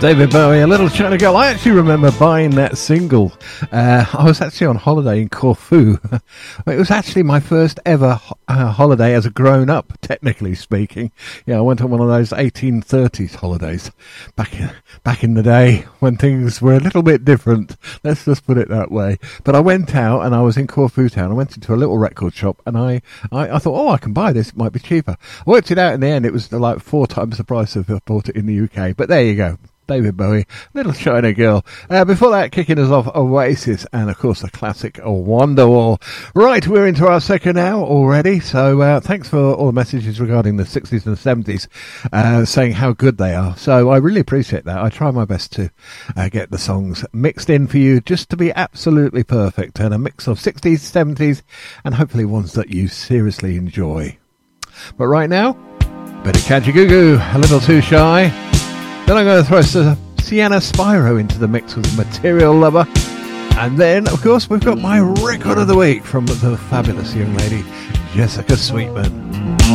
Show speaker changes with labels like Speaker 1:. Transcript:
Speaker 1: David Bowie, A Little China Girl. I actually remember buying that single. I was actually on holiday in Corfu. It was actually my first ever holiday as a grown-up, technically speaking. Yeah, I went on one of those 1830s holidays back in the day when things were a little bit different. Let's just put it that way. But I went out and I was in Corfu town. I went into a little record shop and I thought, I can buy this. It might be cheaper. I worked it out in the end. It was like 4 times the price if I bought it in the UK. But there you go. David Bowie, Little China Girl. Before that, kicking us off, Oasis, and of course the classic Wonderwall. Right, we're into our second hour already, so thanks for all the messages regarding the 60s and 70s, saying how good they are. So I really appreciate that. I try my best to get the songs mixed in for you just to be absolutely perfect, and a mix of 60s, 70s, and hopefully ones that you seriously enjoy. But right now, bit of Kajagoogoo, A Little Too Shy. Then I'm going to throw Sienna Spyro into the mix with Material Lover. And then, of course, we've got my record of the week from the fabulous young lady, Jessica Sweetman.